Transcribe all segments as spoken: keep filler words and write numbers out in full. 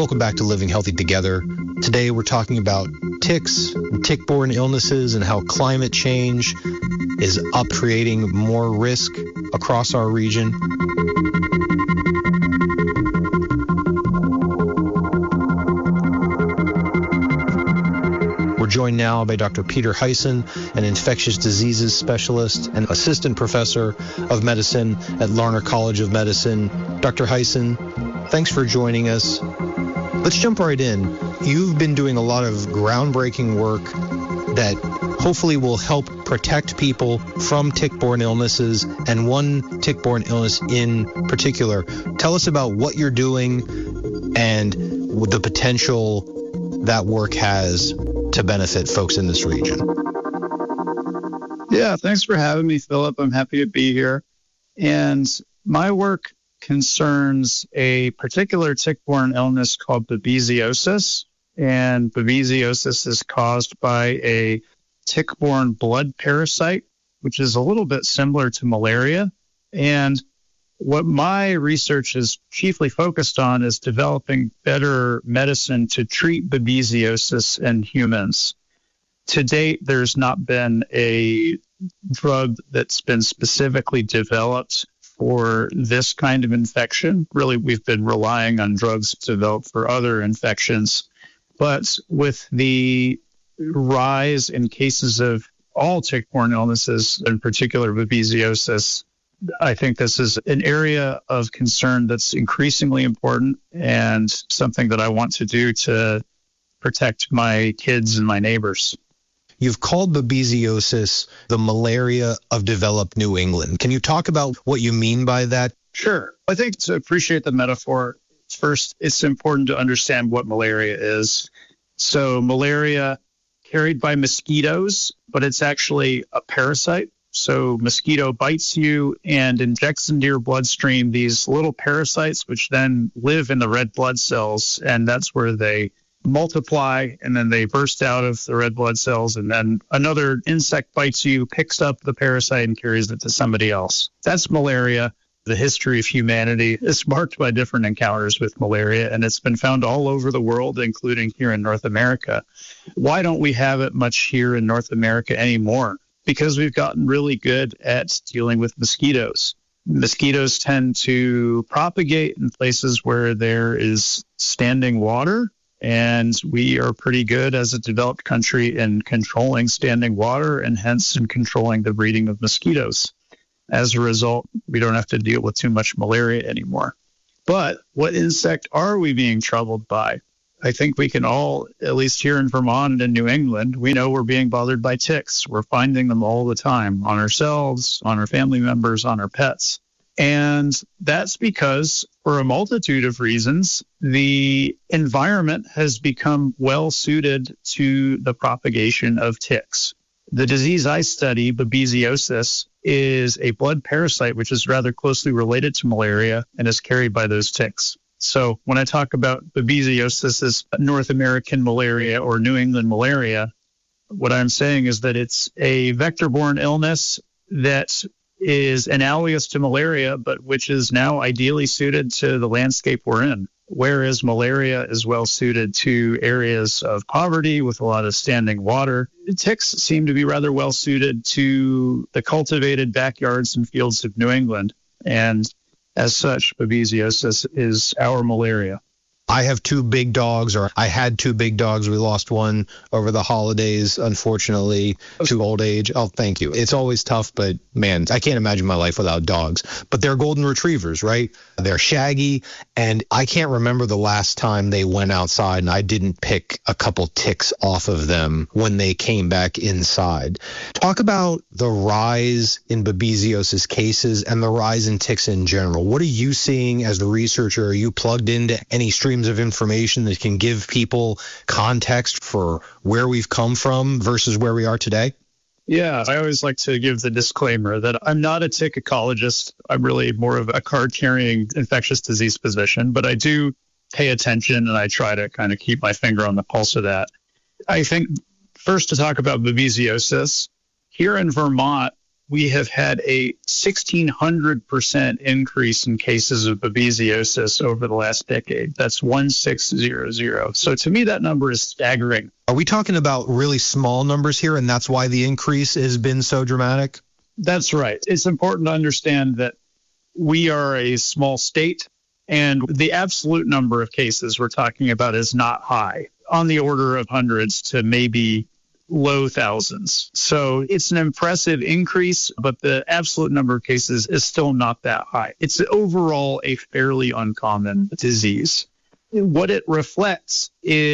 Welcome back to Living Healthy Together. Today we're talking about ticks, and tick-borne illnesses, and how climate change is up creating more risk across our region. We're joined now by Doctor Peter Hyson, an infectious diseases specialist and assistant professor of medicine at Larner College of Medicine. Doctor Hyson, thanks for joining us. Let's jump right in. You've been doing a lot of groundbreaking work that hopefully will help protect people from tick-borne illnesses, and one tick-borne illness in particular. Tell us about what you're doing and the potential that work has to benefit folks in this region. Yeah, thanks for having me, Philip. I'm happy to be here. And my work concerns a particular tick-borne illness called babesiosis. And babesiosis is caused by a tick-borne blood parasite, which is a little bit similar to malaria. And what my research is chiefly focused on is developing better medicine to treat babesiosis in humans. To date, there's not been a drug that's been specifically developed for this kind of infection. Really, we've been relying on drugs developed for other infections. But with the rise in cases of all tick-borne illnesses, in particular babesiosis, I think this is an area of concern that's increasingly important and something that I want to do to protect my kids and my neighbors. You've called babesiosis the malaria of developed New England. Can you talk about what you mean by that? Sure. I think to appreciate the metaphor, first, it's important to understand what malaria is. So malaria carried by mosquitoes, but it's actually a parasite. So mosquito bites you and injects into your bloodstream these little parasites, which then live in the red blood cells, and that's where they multiply, and then they burst out of the red blood cells, and then another insect bites you, picks up the parasite, and carries it to somebody else. That's malaria. The history of humanity is marked by different encounters with malaria, and it's been found all over the world, including here in North America. Why don't we have it much here in North America anymore? Because we've gotten really good at dealing with mosquitoes. Mosquitoes tend to propagate in places where there is standing water, and we are pretty good as a developed country in controlling standing water and hence in controlling the breeding of mosquitoes. As a result, we don't have to deal with too much malaria anymore. But what insect are we being troubled by? I think we can all, at least here in Vermont and in New England, we know we're being bothered by ticks. We're finding them all the time on ourselves, on our family members, on our pets. And that's because, for a multitude of reasons, the environment has become well suited to the propagation of ticks. The disease I study, babesiosis, is a blood parasite which is rather closely related to malaria and is carried by those ticks. So when I talk about babesiosis as North American malaria or New England malaria, what I'm saying is that it's a vector-borne illness that is analogous to malaria, but which is now ideally suited to the landscape we're in. Whereas malaria is well suited to areas of poverty with a lot of standing water, ticks seem to be rather well suited to the cultivated backyards and fields of New England. And as such, babesiosis is our malaria. I have two big dogs, or I had two big dogs. We lost one over the holidays, unfortunately, to old age. Oh, thank you. It's always tough, but man, I can't imagine my life without dogs. But they're golden retrievers, right? They're shaggy, and I can't remember the last time they went outside and I didn't pick a couple ticks off of them when they came back inside. Talk about the rise in babesiosis cases and the rise in ticks in general. What are you seeing as the researcher? Are you plugged into any streams of information that can give people context for where we've come from versus where we are today? Yeah, I always like to give the disclaimer that I'm not a tick ecologist. I'm really more of a card-carrying infectious disease physician, but I do pay attention and I try to kind of keep my finger on the pulse of that. I think first to talk about babesiosis, here in Vermont, we have had a sixteen hundred percent increase in cases of babesiosis over the last decade. That's one six zero zero. So to me, that number is staggering. Are we talking about really small numbers here, and that's why the increase has been so dramatic? That's right. It's important to understand that we are a small state, and the absolute number of cases we're talking about is not high, on the order of hundreds to maybe low thousands. So it's an impressive increase, but the absolute number of cases is still not that high. It's overall a fairly uncommon disease. What it reflects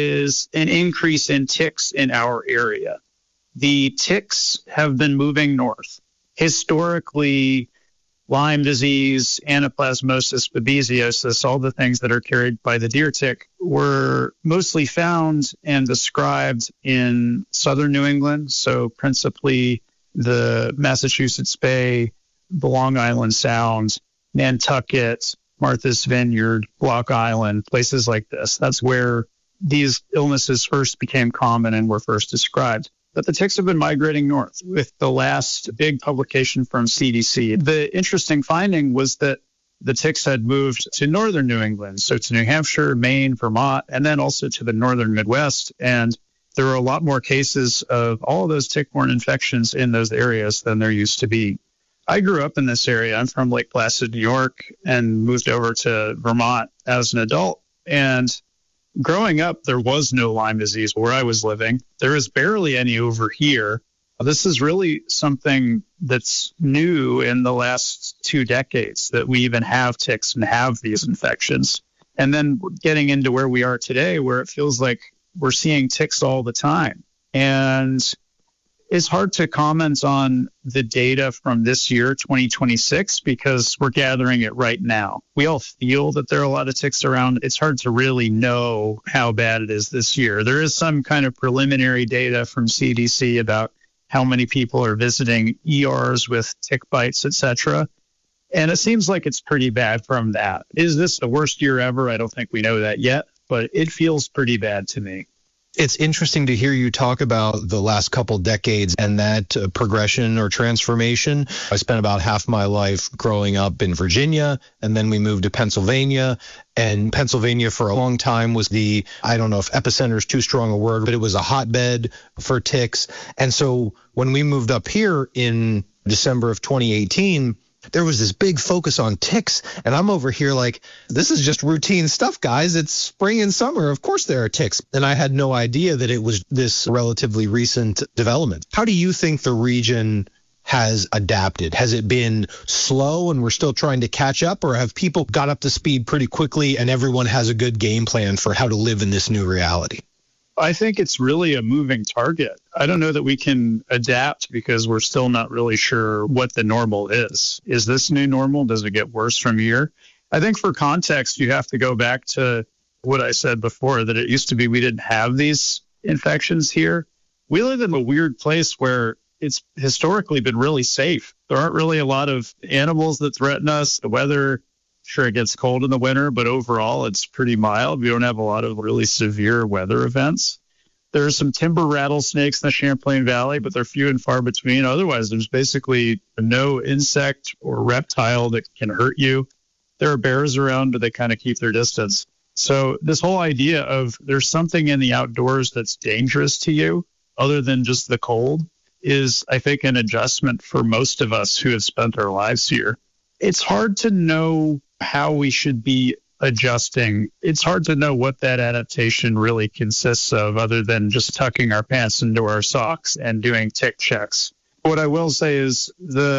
is an increase in ticks in our area. The ticks have been moving north. Historically, Lyme disease, anaplasmosis, babesiosis, all the things that are carried by the deer tick were mostly found and described in southern New England, so principally the Massachusetts Bay, the Long Island Sound, Nantucket, Martha's Vineyard, Block Island, places like this. That's where these illnesses first became common and were first described. But the ticks have been migrating north with the last big publication from C D C. The interesting finding was that the ticks had moved to northern New England, so to New Hampshire, Maine, Vermont, and then also to the northern Midwest. And there were a lot more cases of all of those tick-borne infections in those areas than there used to be. I grew up in this area. I'm from Lake Placid, New York, and moved over to Vermont as an adult. And growing up, there was no Lyme disease where I was living. There is barely any over here. This is really something that's new in the last two decades, that we even have ticks and have these infections. And then getting into where we are today, where it feels like we're seeing ticks all the time. And it's hard to comment on the data from this year, twenty twenty-six, because we're gathering it right now. We all feel that there are a lot of ticks around. It's hard to really know how bad it is this year. There is some kind of preliminary data from C D C about how many people are visiting E Rs with tick bites, et cetera. And it seems like it's pretty bad from that. Is this the worst year ever? I don't think we know that yet, but it feels pretty bad to me. It's interesting to hear you talk about the last couple decades and that uh, progression or transformation. I spent about half my life growing up in Virginia, and then we moved to Pennsylvania. And Pennsylvania for a long time was the, I don't know if epicenter is too strong a word, but it was a hotbed for ticks. And so when we moved up here in December of twenty eighteen, there was this big focus on ticks, and I'm over here like, this is just routine stuff, guys. It's spring and summer. Of course there are ticks. And I had no idea that it was this relatively recent development. How do you think the region has adapted? Has it been slow and we're still trying to catch up, or have people got up to speed pretty quickly and everyone has a good game plan for how to live in this new reality? I think it's really a moving target. I don't know that we can adapt because we're still not really sure what the normal is. Is this new normal? Does it get worse from here? I think for context, you have to go back to what I said before, that it used to be we didn't have these infections here. We live in a weird place where it's historically been really safe. There aren't really a lot of animals that threaten us. The weather, sure, it gets cold in the winter, but overall it's pretty mild. We don't have a lot of really severe weather events. There are some timber rattlesnakes in the Champlain Valley, but they're few and far between. Otherwise, there's basically no insect or reptile that can hurt you. There are bears around, but they kind of keep their distance. So this whole idea of there's something in the outdoors that's dangerous to you other than just the cold is, I think, an adjustment for most of us who have spent our lives here. It's hard to know how we should be adjusting. It's hard to know what that adaptation really consists of other than just tucking our pants into our socks and doing tick checks. What I will say is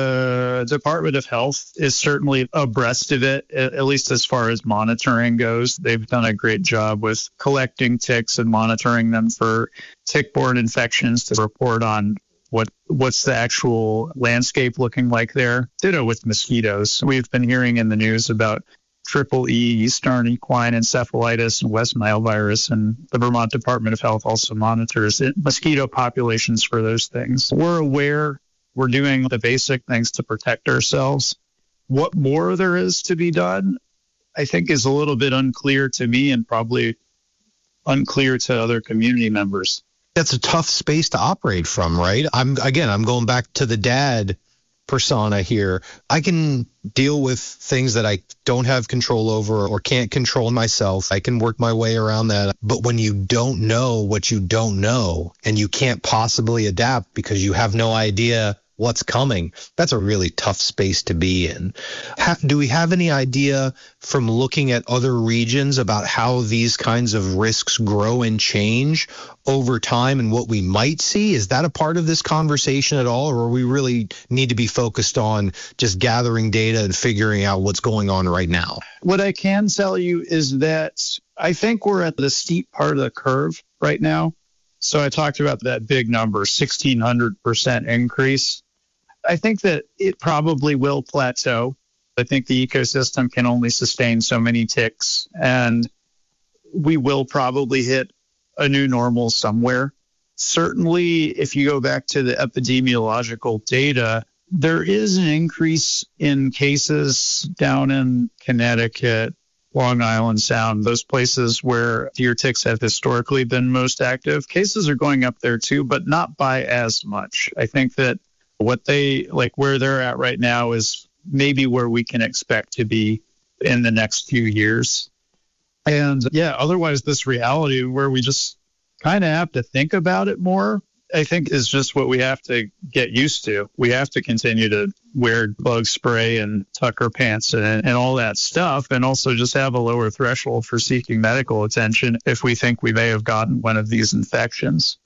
the Department of Health is certainly abreast of it, at least as far as monitoring goes. They've done a great job with collecting ticks and monitoring them for tick-borne infections to report on what what's the actual landscape looking like there. Ditto with mosquitoes. We've been hearing in the news about triple E, Eastern equine encephalitis, and West Nile virus, and the Vermont Department of Health also monitors it, mosquito populations for those things. We're aware. We're doing the basic things to protect ourselves. What more there is to be done, I think, is a little bit unclear to me and probably unclear to other community members. That's a tough space to operate from, right? I'm again, I'm going back to the dad persona here. I can deal with things that I don't have control over or can't control myself. I can work my way around that. But when you don't know what you don't know and you can't possibly adapt because you have no idea what's coming, that's a really tough space to be in. Ha- do we have any idea from looking at other regions about how these kinds of risks grow and change over time and what we might see? Is that a part of this conversation at all, or we really need to be focused on just gathering data and figuring out what's going on right now? What I can tell you is that I think we're at the steep part of the curve right now. So I talked about that big number, sixteen hundred percent increase. I think that it probably will plateau. I think the ecosystem can only sustain so many ticks, and we will probably hit a new normal somewhere. Certainly, if you go back to the epidemiological data, there is an increase in cases down in Connecticut, Long Island Sound, those places where deer ticks have historically been most active. Cases are going up there too, but not by as much. I think that what they, like where they're at right now is maybe where we can expect to be in the next few years. And yeah, otherwise this reality where we just kind of have to think about it more, I think is just what we have to get used to. We have to continue to wear bug spray and tucker pants and, and all that stuff, and also just have a lower threshold for seeking medical attention if we think we may have gotten one of these infections.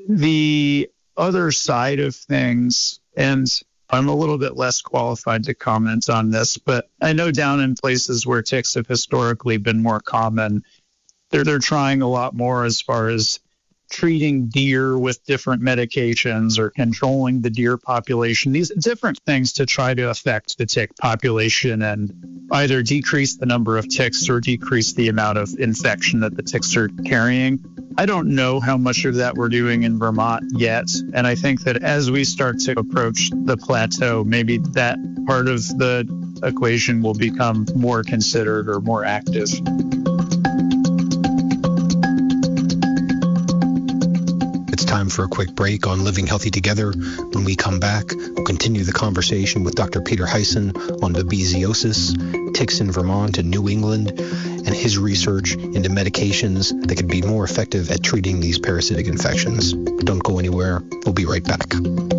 The other side of things, and I'm a little bit less qualified to comment on this, but I know down in places where ticks have historically been more common, they're, they're trying a lot more as far as treating deer with different medications or controlling the deer population, these different things to try to affect the tick population and either decrease the number of ticks or decrease the amount of infection that the ticks are carrying. I don't know how much of that we're doing in Vermont yet. And I think that as we start to approach the plateau, maybe that part of the equation will become more considered or more active. It's time for a quick break on Living Healthy Together. When we come back, we'll continue the conversation with Doctor Peter Hyson on babesiosis, ticks in Vermont and New England, and his research into medications that could be more effective at treating these parasitic infections. Don't go anywhere. We'll be right back.